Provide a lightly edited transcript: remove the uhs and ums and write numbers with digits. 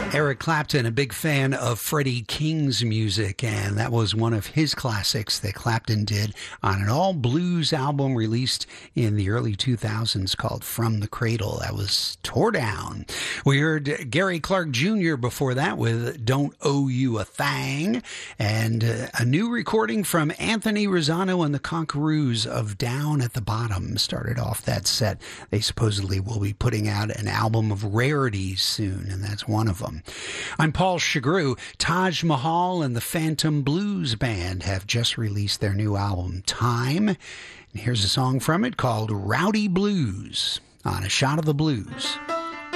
Eric Clapton, a big fan of Freddie King's music, and that was one of his classics that Clapton did on an all-blues album released in the early 2000s called From the Cradle. That was Tore Down. We heard Gary Clark Jr. before that with Don't Owe You a Thang, and a new recording from Anthony Rosano and the Conquerors of Down at the Bottom started off that set. They supposedly will be putting out an album of rarities soon, and that's one of them. I'm Paul Shagru. Taj Mahal and the Phantom Blues Band have just released their new album, Time. And here's a song from it called Rowdy Blues on A Shot of the Blues.